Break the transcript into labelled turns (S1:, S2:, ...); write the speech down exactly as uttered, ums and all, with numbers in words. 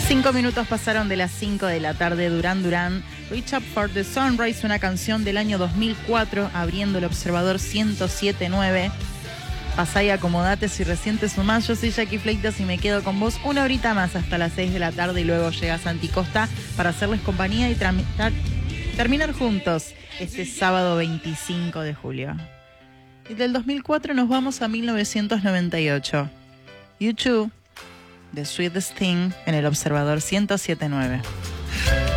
S1: Cinco minutos pasaron de las cinco de la tarde. Duran Duran, Reach Up for the Sunrise, una canción del año dos mil cuatro, abriendo el Observador ciento siete punto nueve. Pasá y acomodate si recién te sumás. Yo soy Jackie Fleitas y me quedo con vos una horita más hasta las seis de la tarde y luego llega Santi Costa para hacerles compañía y tramitar, terminar juntos este sábado veinticinco de julio. Y del dos mil cuatro nos vamos a mil novecientos noventa y ocho. U dos, The Sweetest Thing, en el Observador ciento siete punto nueve.